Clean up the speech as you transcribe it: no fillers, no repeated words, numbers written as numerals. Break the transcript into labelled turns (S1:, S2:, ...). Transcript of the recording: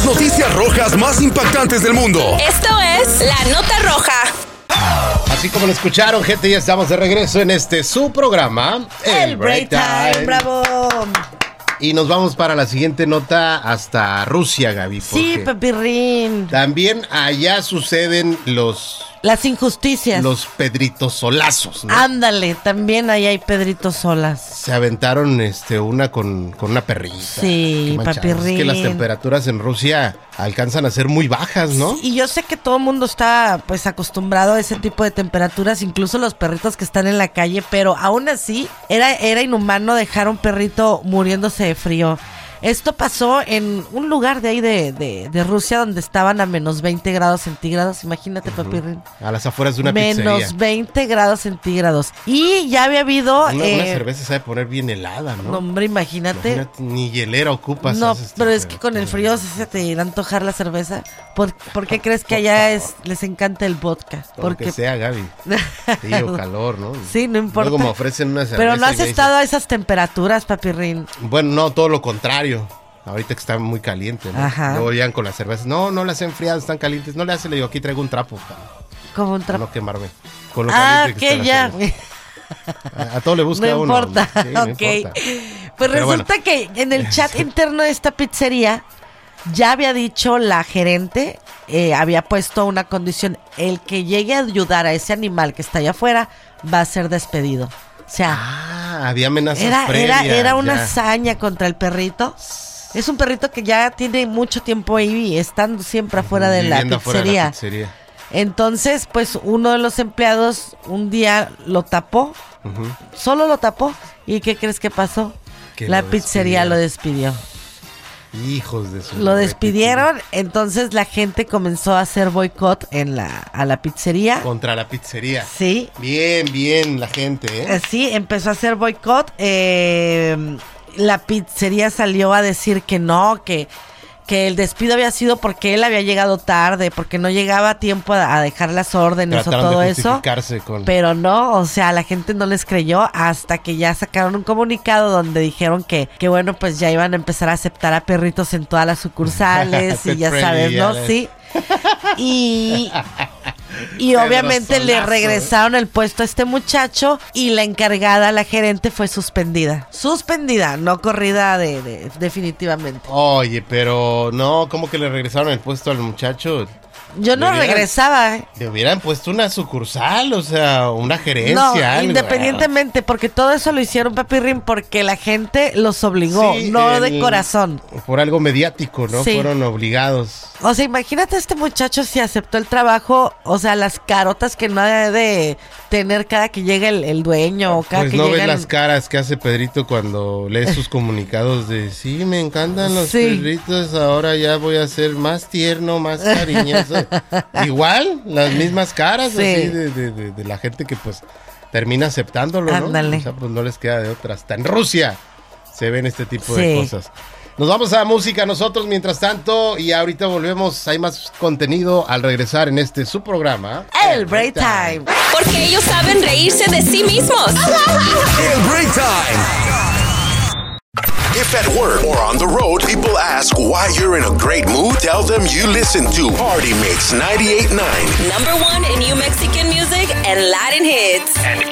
S1: noticias rojas más impactantes del mundo.
S2: Esto es La Nota Roja.
S3: Así como lo escucharon, gente, ya estamos de regreso en su programa,
S4: El Break Time. ¡Bravo!
S3: Y nos vamos para la siguiente nota hasta Rusia, Gaby.
S4: Sí, Pepirrín.
S3: También allá suceden
S4: las injusticias.
S3: Los pedritosolazos, ¿no?
S4: Ándale, también ahí hay pedritos solas.
S3: Se aventaron una con una perrita.
S4: Sí, Papirrín.
S3: Es que las temperaturas en Rusia alcanzan a ser muy bajas, ¿no?
S4: Sí, y yo sé que todo el mundo está pues acostumbrado a ese tipo de temperaturas, incluso los perritos que están en la calle, pero aún así era inhumano dejar a un perrito muriéndose de frío. Esto pasó en un lugar de ahí de Rusia donde estaban a menos 20 grados centígrados. Imagínate, Papirrín.
S3: A las afueras de una pizzería.
S4: Menos 20 grados centígrados. Y ya había habido...
S3: Una cerveza se debe poner bien helada, ¿no?
S4: No, hombre, imagínate.
S3: Ni hielera ocupas.
S4: No, pero es que con el frío se te irá a antojar la cerveza. ¿Por qué crees que allá les encanta el vodka?
S3: Porque que sea, Gaby. Frío, calor, ¿no?
S4: Sí, no importa.
S3: Luego me ofrecen una cerveza.
S4: Pero no has estado a esas temperaturas, Papirrín.
S3: Bueno, no, todo lo contrario. Ahorita que está muy caliente, ¿no?
S4: Ajá.
S3: Luego llegan con las cervezas. No las he enfriado, están calientes. No le hace, le digo, aquí traigo un trapo.
S4: ¿Cómo un trapo?
S3: Para no quemarme. Con lo caliente que
S4: ya.
S3: A todo le busca
S4: no
S3: uno.
S4: Importa.
S3: Sí, no
S4: ok.
S3: importa.
S4: Pues resulta que en el chat interno de esta pizzería ya había dicho la gerente, había puesto una condición: el que llegue a ayudar a ese animal que está allá afuera va a ser despedido. O sea,
S3: había amenazas previas.
S4: Era una hazaña contra el perrito. Es un perrito que ya tiene mucho tiempo ahí, estando siempre afuera de la pizzería. Entonces, pues uno de los empleados un día lo tapó, solo lo tapó. ¿Y qué crees que pasó? La pizzería lo despidió.
S3: Hijos de su...
S4: Lo despidieron, entonces la gente comenzó a hacer boicot a la pizzería.
S3: Contra la pizzería.
S4: Sí.
S3: Bien, la gente, ¿eh?
S4: Sí, empezó a hacer boicot. La pizzería salió a decir que no, que el despido había sido porque él había llegado tarde, porque no llegaba a tiempo a dejar las órdenes. Trataron o todo de eso. Pero no, o sea, la gente no les creyó hasta que ya sacaron un comunicado donde dijeron que bueno, pues ya iban a empezar a aceptar a perritos en todas las sucursales y ya sabes, ¿no? Sí. Y obviamente le regresaron el puesto a este muchacho y la encargada, la gerente, fue suspendida. Suspendida, no corrida definitivamente.
S3: Oye, pero no, ¿cómo que le regresaron el puesto al muchacho?
S4: Yo no regresaba.
S3: Le hubieran puesto una sucursal, o sea, una gerencia.
S4: No,
S3: algo.
S4: Independientemente, porque todo eso lo hicieron, Papirrín, porque la gente los obligó,
S3: sí,
S4: no de corazón.
S3: Por algo mediático, ¿no?
S4: Sí.
S3: Fueron obligados.
S4: O sea, imagínate a este muchacho si aceptó el trabajo, o sea, las carotas que no ha de tener cada que llega el dueño o cada
S3: pues
S4: que
S3: no
S4: llega
S3: ves las caras que hace Pedrito cuando lee sus comunicados de sí, me encantan los perritos, ahora ya voy a ser más tierno, más cariñoso. Igual, las mismas caras así de la gente que pues termina aceptándolo, ¿no?
S4: Ándale.
S3: O sea, pues no les queda de otra. Hasta en Rusia se ven este tipo de cosas. Nos vamos a música nosotros mientras tanto y ahorita volvemos. Hay más contenido al regresar en su programa.
S4: El Break Time.
S2: Porque ellos saben reírse de sí mismos.
S1: El Break Time.
S5: If at work or on the road, people ask why you're in a great mood, tell them you listen to Party Mix 98.9.
S2: #1 in New Mexican music and Latin hits.